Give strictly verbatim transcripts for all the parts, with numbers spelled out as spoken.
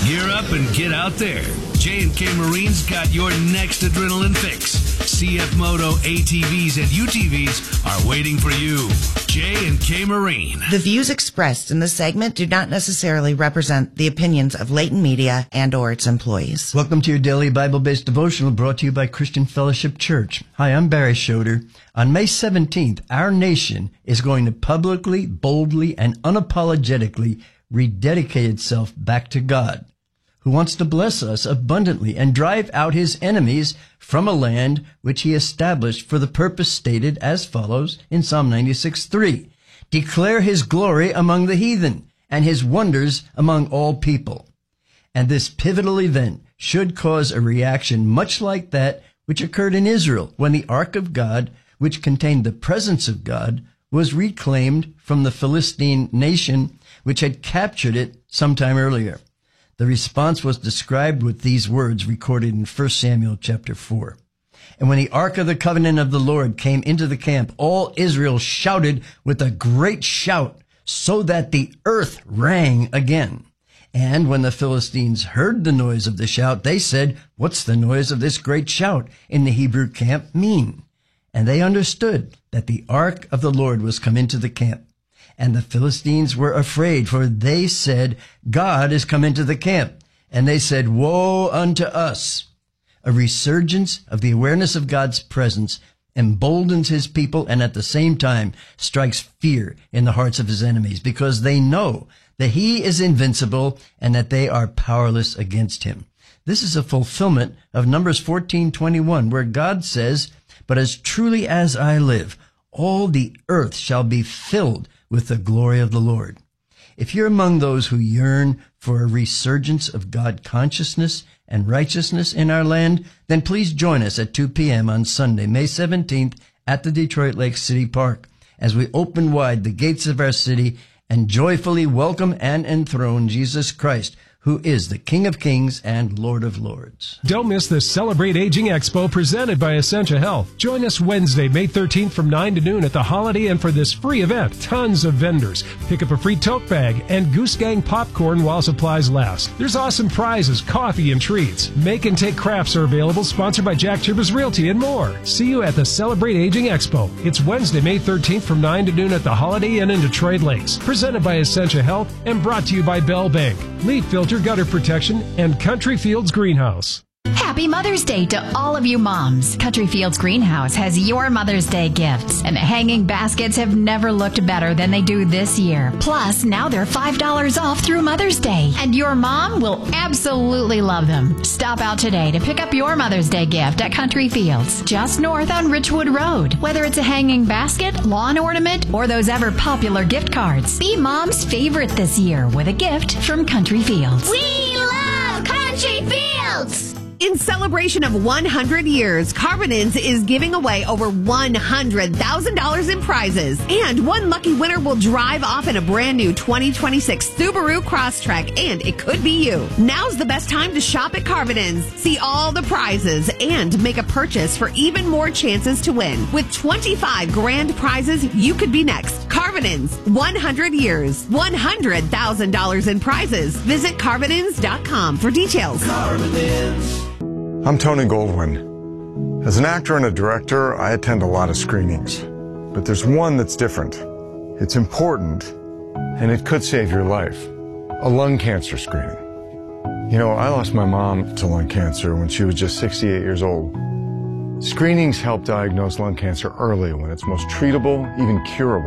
Gear up and get out there. J and K Marine's got your next adrenaline fix. C F Moto A T Vs and U T Vs are waiting for you. J and K Marine. The views expressed in this segment do not necessarily represent the opinions of Leighton Media and or its employees. Welcome to your daily Bible-based devotional brought to you by Christian Fellowship Church. Hi, I'm Barry Schroeder. On May seventeenth, our nation is going to publicly, boldly, and unapologetically rededicate itself back to God, who wants to bless us abundantly and drive out his enemies from a land which he established for the purpose stated as follows in Psalm ninety-six three. Declare his glory among the heathen and his wonders among all people. And this pivotal event should cause a reaction much like that which occurred in Israel when the Ark of God, which contained the presence of God, was reclaimed from the Philistine nation which had captured it sometime earlier. The response was described with these words recorded in First Samuel chapter four. And when the Ark of the Covenant of the Lord came into the camp, all Israel shouted with a great shout, so that the earth rang again. And when the Philistines heard the noise of the shout, they said, "What's the noise of this great shout in the Hebrew camp mean?" And they understood that the Ark of the Lord was come into the camp. And the Philistines were afraid, for they said, "God is come into the camp." And they said, "Woe unto us." A resurgence of the awareness of God's presence emboldens his people and at the same time strikes fear in the hearts of his enemies, because they know that he is invincible and that they are powerless against him. This is a fulfillment of Numbers fourteen twenty-one, where God says, "But as truly as I live, all the earth shall be filled with the glory of the Lord." If you're among those who yearn for a resurgence of God consciousness and righteousness in our land, then please join us at two p.m. on Sunday, May seventeenth at the Detroit Lake City Park as we open wide the gates of our city and joyfully welcome and enthrone Jesus Christ, who is the King of Kings and Lord of Lords. Don't miss the Celebrate Aging Expo presented by Essentia Health. Join us Wednesday, May thirteenth from nine to noon at the Holiday Inn for this free event. Tons of vendors. Pick up a free tote bag and Goose Gang popcorn while supplies last. There's awesome prizes, coffee, and treats. Make and take crafts are available, sponsored by Jack Chibas Realty and more. See you at the Celebrate Aging Expo. It's Wednesday, May thirteenth from nine to noon at the Holiday Inn in Detroit Lakes. Presented by Essentia Health and brought to you by Bell Bank, Leaf Filter Gutter Protection, and Country Fields Greenhouse. Happy Mother's Day to all of you moms. Country Fields Greenhouse has your Mother's Day gifts, and the hanging baskets have never looked better than they do this year. Plus, now they're five dollars off through Mother's Day, and your mom will absolutely love them. Stop out today to pick up your Mother's Day gift at Country Fields, just north on Richwood Road. Whether it's a hanging basket, lawn ornament, or those ever popular gift cards, be mom's favorite this year with a gift from Country Fields. We love Country Fields! In celebration of one hundred years, Carvinins is giving away over one hundred thousand dollars in prizes. And one lucky winner will drive off in a brand new twenty twenty-six Subaru Crosstrek, and it could be you. Now's the best time to shop at Carvinins. See all the prizes and make a purchase for even more chances to win. With twenty-five grand prizes, you could be next. Carvinins, one hundred years, one hundred thousand dollars in prizes. Visit Carvinins dot com for details. Carvinins. I'm Tony Goldwyn. As an actor and a director, I attend a lot of screenings. But there's one that's different. It's important, and it could save your life. A lung cancer screening. You know, I lost my mom to lung cancer when she was just sixty-eight years old. Screenings help diagnose lung cancer early when it's most treatable, even curable.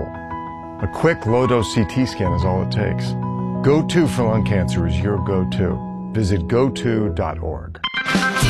A quick, low-dose C T scan is all it takes. Go to for lung cancer is your go-to. Visit go to dot org.